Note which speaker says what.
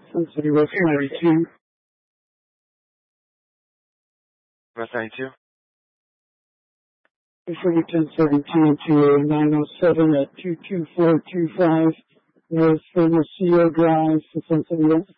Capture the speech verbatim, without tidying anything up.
Speaker 1: Cincinnati West ninety-two.
Speaker 2: West ninety-two.
Speaker 1: Issuing ten seventeen to nine oh seven at two two four two five North Hermosillo Drive, Cincinnati West.